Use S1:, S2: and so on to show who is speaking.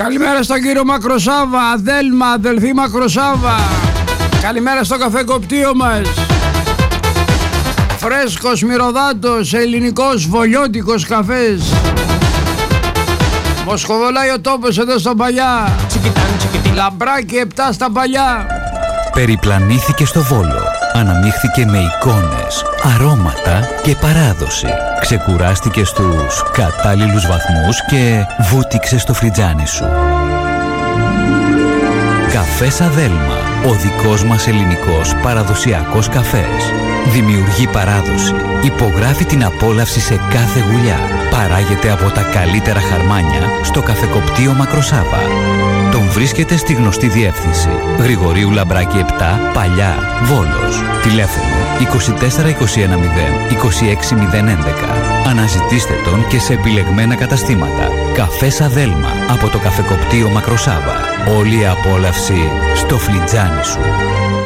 S1: Καλημέρα στον κύριο Μακροσάβα, Αδέλμα, αδελφή Μακροσάβα. Καλημέρα στο καφεκοπτείο μας. Φρέσκος, μυρωδάτος, ελληνικός, βολιώτικος καφές. Μοσχοβολάει ο τόπος εδώ στα Παλιά. Λαμπράκι 7 στα Παλιά.
S2: Περιπλανήθηκε στο Βόλο. Αναμίχθηκε με εικόνες, αρώματα και παράδοση. Ξεκουράστηκε στους κατάλληλους βαθμούς και βούτυξε στο φλιτζάνι σου. Καφές Αδέλμα, ο δικός μας ελληνικός παραδοσιακός καφές. Δημιουργεί παράδοση, υπογράφει την απόλαυση σε κάθε γουλιά. Παράγεται από τα καλύτερα χαρμάνια στο καφεκοπτείο Μακροσάβα. Τον βρίσκεται στη γνωστή διεύθυνση Γρηγορίου Λαμπράκη 7, Παλιά, Βόλος. Τηλέφωνο 24 21 0 26 011. Αναζητήστε τον και σε επιλεγμένα καταστήματα. Καφές Αδέλμα από το καφεκοπτείο Μακροσάβα. Όλη η απόλαυση στο φλιτζάνι σου.